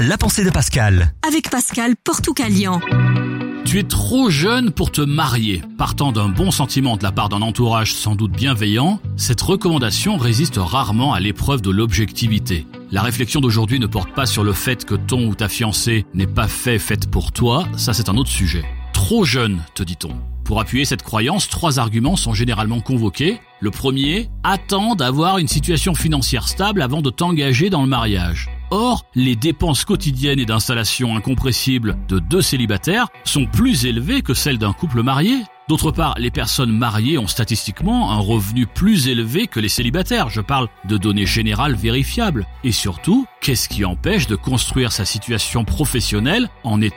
la pensée de Pascal. Avec Pascal Portoukalian. Tu es trop jeune pour te marier. Partant d'un bon sentiment de la part d'un entourage sans doute bienveillant, cette recommandation résiste rarement à l'épreuve de l'objectivité. La réflexion d'aujourd'hui ne porte pas sur le fait que ton ou ta fiancée n'est pas faite pour toi, ça c'est un autre sujet. Trop jeune, te dit-on. Pour appuyer cette croyance, 3 arguments sont généralement convoqués. Le premier, attends d'avoir une situation financière stable avant de t'engager dans le mariage. Or, les dépenses quotidiennes et d'installation incompressibles de 2 célibataires sont plus élevées que celles d'un couple marié. D'autre part, les personnes mariées ont statistiquement un revenu plus élevé que les célibataires. Je parle de données générales vérifiables. Et surtout, qu'est-ce qui empêche de construire sa situation professionnelle en étant marié ?